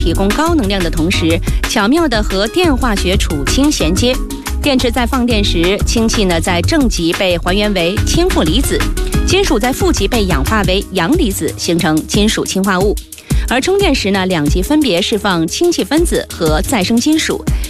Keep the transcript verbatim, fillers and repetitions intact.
提供高能量的同时，巧妙地和电化学储氢衔接。电池在放电时，氢气呢在正极被还原为氢负离子，金属在负极被氧化为阳离子，形成金属氢化物。而充电时呢，两极分别释放氢气分子和再生金属，